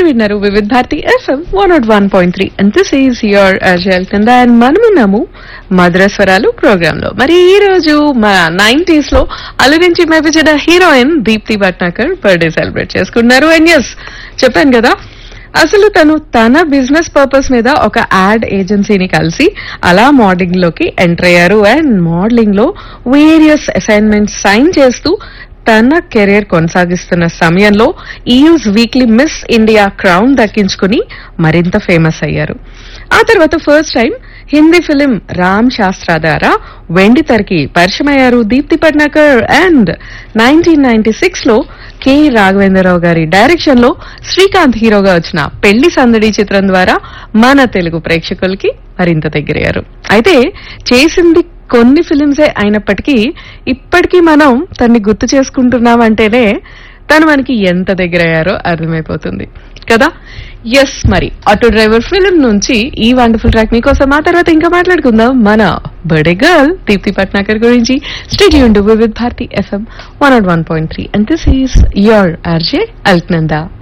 విన్నారు వివిధ Bharati FM 101.3 and this is your అజయల్ కింద అండ్ మనమున్నాము మధురస్వరాలు ప్రోగ్రామ్ లో. మరి ఈ రోజు మా 90s లో అలరించి మెప్పించిన heroine Deepti Bhatnagar birthday celebrate చేసుకున్నారు. అండ్ ఎస్ చెప్పాను కదా, అసలు తన బిజినెస్ పర్పస్ మీద ఒక యాడ్ ఏజెన్సీని కలిసి అలా మోడలింగ్ లోకి ఎంటర్ అయ్యారు. అండ్ మోడలింగ్ లో వేరియస్ అసైన్మెంట్స్ సైన్ చేస్తూ తన కెరీర్ కొనసాగిస్తున్న సమయంలో ఈయూస్ వీక్లీ మిస్ ఇండియా క్రౌన్ దక్కించుకుని మరింత ఫేమస్ అయ్యారు. ఆ తర్వాత first time Hindi film Ram శాస్త్ర ద్వారా వెండి తెరకి పరిచయమయ్యారు దీప్తి పట్నాకర్. అండ్ 1996 లో కె రాఘవేంద్రరావు గారి డైరెక్షన్ లో శ్రీకాంత్ హీరోగా వచ్చిన పెళ్లి సందడి చిత్రం ద్వారా మన తెలుగు ప్రేక్షకులకి మరింత దగ్గరయ్యారు. అయితే చేసింది కొన్ని ఫిలిమ్సే అయినప్పటికీ ఇప్పటికీ మనం తన్ని గుర్తు చేసుకుంటున్నామంటేనే తను మనకి ఎంత దగ్గరయ్యారో అర్థమైపోతుంది కదా. ఎస్, మరి ఆటో డ్రైవర్ ఫిలిం నుంచి ఈ వండర్ఫుల్ ట్రాక్ మీకోసం. ఆ తర్వాత ఇంకా మాట్లాడుకుందాం మన బర్త్డే గర్ల్ దీప్తి పట్నాకర్ గురించి. Stay tuned with Bharati FM 101.3 and this is your RJ Alaknanda.